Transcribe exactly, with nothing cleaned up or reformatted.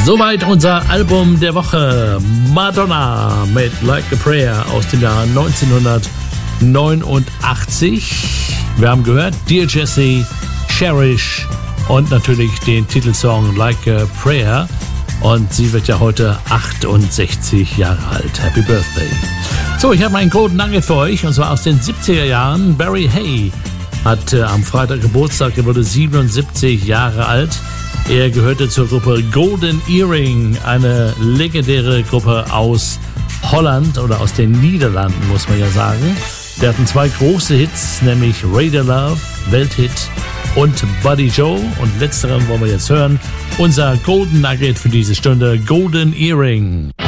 Soweit unser Album der Woche. Madonna mit Like a Prayer aus dem Jahr neunzehnhundertneunundachtzig. Wir haben gehört Dear Jessie, Cherish und natürlich den Titelsong Like a Prayer. Und sie wird ja heute achtundsechzig Jahre alt. Happy Birthday. So, ich habe einen Golden Nugget für euch, und zwar aus den siebziger Jahren. Barry Hay hat äh, am Freitag Geburtstag, er wurde siebenundsiebzig Jahre alt. Er gehörte zur Gruppe Golden Earring, eine legendäre Gruppe aus Holland oder aus den Niederlanden, muss man ja sagen. Der hatten zwei große Hits, nämlich Radar Love, Welthit, und Buddy Joe. Und letzteren wollen wir jetzt hören. Unser Golden Nugget für diese Stunde, Golden Earring.